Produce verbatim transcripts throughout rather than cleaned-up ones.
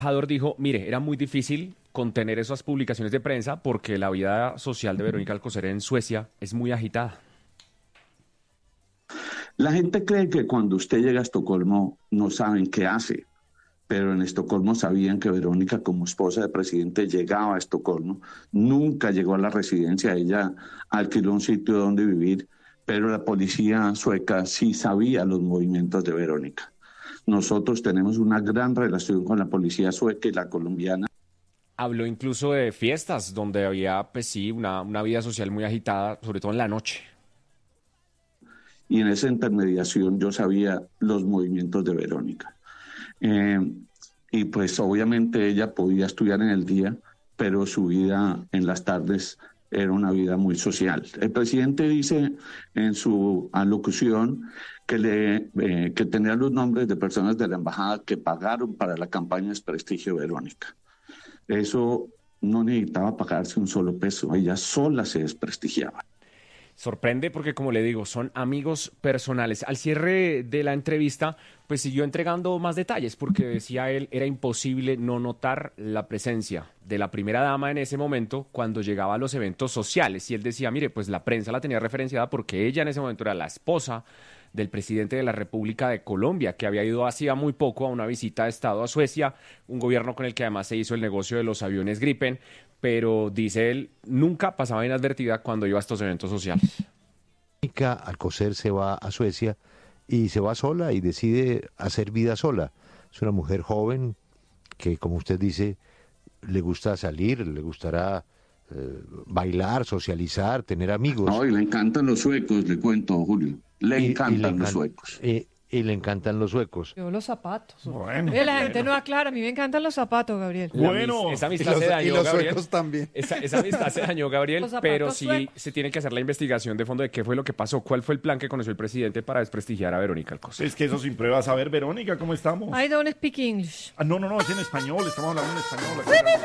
embajador dijo, mire, era muy difícil contener esas publicaciones de prensa porque la vida social de Verónica Alcocer en Suecia es muy agitada. La gente cree que cuando usted llega a Estocolmo no saben qué hace, pero en Estocolmo sabían que Verónica, como esposa del presidente, llegaba a Estocolmo. Nunca llegó a la residencia, ella alquiló un sitio donde vivir, pero la policía sueca sí sabía los movimientos de Verónica. Nosotros tenemos una gran relación con la policía sueca y la colombiana. Habló incluso de fiestas donde había, pues sí, una, una vida social muy agitada, sobre todo en la noche. Y en esa intermediación yo sabía los movimientos de Verónica. Eh, y pues obviamente ella podía estudiar en el día, pero su vida en las tardes era una vida muy social. El presidente dice en su alocución que, le, eh, que tenía los nombres de personas de la embajada que pagaron para la campaña de desprestigio de Verónica. Eso no necesitaba pagarse un solo peso, ella sola se desprestigiaba. Sorprende porque, como le digo, son amigos personales. Al cierre de la entrevista, pues siguió entregando más detalles porque decía él, era imposible no notar la presencia de la primera dama en ese momento cuando llegaba a los eventos sociales. Y él decía, mire, pues la prensa la tenía referenciada porque ella en ese momento era la esposa del presidente de la República de Colombia, que había ido hacía muy poco a una visita de Estado a Suecia, un gobierno con el que además se hizo el negocio de los aviones Gripen, pero dice él, nunca pasaba inadvertida cuando iba a estos eventos sociales. Verónica Alcocer se va a Suecia y se va sola y decide hacer vida sola. Es una mujer joven que, como usted dice, le gusta salir, le gustará eh, bailar, socializar, tener amigos. No, y le encantan los suecos, le cuento, Julio. Le Y- y encantan le los encan- suecos. Y, y le encantan los suecos. Yo los zapatos. Bueno, Oye, la gente bueno. no aclara, a mí me encantan los zapatos, Gabriel. La Bueno, mis- esa Y amistad los, se dañó, y los Gabriel. suecos también. Esa, esa amistad se dañó, Gabriel, Los zapatos pero sí suecos. se tiene que hacer la investigación de fondo de qué fue lo que pasó, cuál fue el plan que conoció el presidente para desprestigiar a Verónica Alcocer. Es que eso sin pruebas. A ver, Verónica, ¿cómo estamos? I don't speak English. Ah, no, no, no, es en español, estamos hablando en español.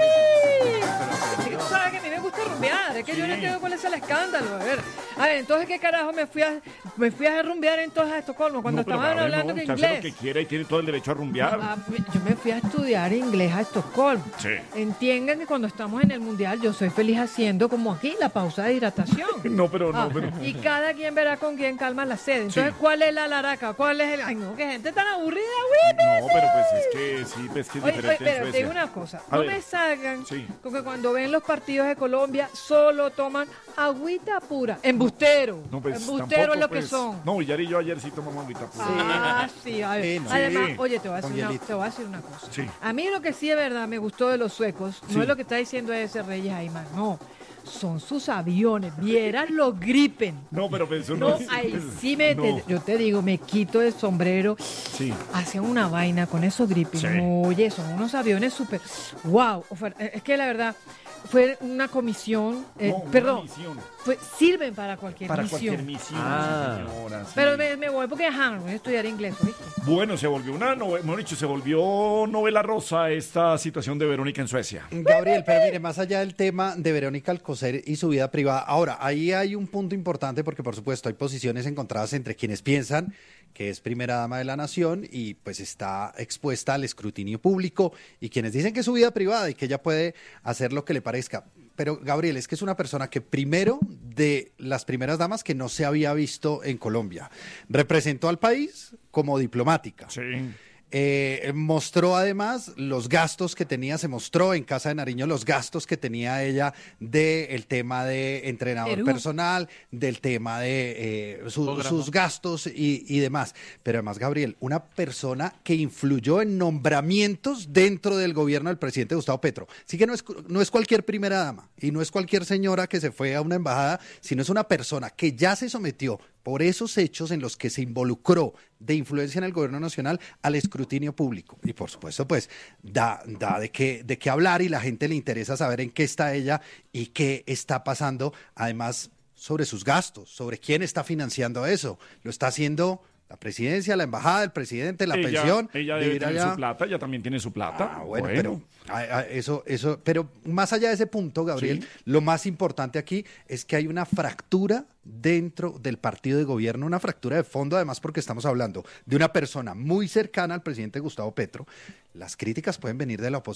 Sí, tú sabes que a mí me gusta rumbear, es que yo Sí. no entiendo cuál es el escándalo. A ver, a ver, entonces, ¿qué carajo me fui a, me fui a rumbear entonces a Estocolmo cuando No, pero estaban Gabriel, hablando no, de usted hace lo inglés? que quiera y tiene todo el derecho a rumbear. Ah, yo me fui a estudiar inglés a Estocolmo. Sí. Entiendan que cuando estamos en el mundial yo soy feliz haciendo como aquí la pausa de hidratación. No, pero no, Ah, pero... y cada quien verá con quién calma la sed. Entonces, Sí. ¿cuál es la laraca? ¿Cuál es el...? Ay, no, qué gente tan aburrida, güey. No, pero pues es que sí, pues que es Oye, oye, diferente en pero te Suecia. digo una cosa, A no ver. me salgan Sí. con que cuando ven los partidos de Colombia solo toman agüita pura. Embustero. No, pues, Embustero tampoco, es lo que pues. son. No, Villar y yo ayer sí tomamos agüita pura. Ah, sí, a ver. Sí, no. Además, Sí. oye, te voy, a Con decir una, hielito. te voy a decir una cosa. Sí. A mí lo que sí de verdad me gustó de los suecos, Sí. no es lo que está diciendo ese Reyes Aymar, no. Son sus aviones. Vieran los Gripen. No, pero pues eso no, No, es- ahí pues, sí me... no. te- yo te digo, me quito el sombrero. Sí. Hacen una vaina con esos Gripen. Sí. Oye, son unos aviones súper... ¡Wow! Ofer- Es que la verdad, fue una comisión... eh, No, una perdón, misión. fue, sirven para cualquier Para misión. cualquier misión, Ah. señora. sí. Pero me, me voy porque, ajá, voy a estudiar inglés, ¿oíste? Bueno, se volvió una novela, mejor dicho, se volvió novela rosa esta situación de Verónica en Suecia. Gabriel, pero mire, más allá del tema de Verónica Alcocer y su vida privada, ahora, ahí hay un punto importante porque, por supuesto, hay posiciones encontradas entre quienes piensan que es primera dama de la nación y pues está expuesta al escrutinio público y quienes dicen que es su vida privada y que ella puede hacer lo que le parezca. Pero, Gabriel, es que es una persona que primero de las primeras damas que no se había visto en Colombia. Representó al país como diplomática. Sí. Eh, mostró además los gastos que tenía, se mostró en Casa de Nariño los gastos que tenía ella del tema de entrenador Perú. personal, del tema de eh, su- sus gastos y, y demás. Pero además, Gabriel, una persona que influyó en nombramientos dentro del gobierno del presidente Gustavo Petro. Así que no es, no es cualquier primera dama y no es cualquier señora que se fue a una embajada, sino es una persona que ya se sometió por esos hechos en los que se involucró de influencia en el gobierno nacional al escrutinio público. Y por supuesto, pues da, da de qué, de qué hablar y la gente le interesa saber en qué está ella y qué está pasando, además sobre sus gastos, sobre quién está financiando eso. Lo está haciendo La presidencia, la embajada, el presidente, la ella, pensión. Ella debe vivir tener allá. su plata, ella también tiene su plata. Ah, bueno, pero a- a- eso, eso, pero más allá de ese punto, Gabriel, Sí. lo más importante aquí es que hay una fractura dentro del partido de gobierno, una fractura de fondo, además porque estamos hablando de una persona muy cercana al presidente Gustavo Petro. Las críticas pueden venir de la oposición.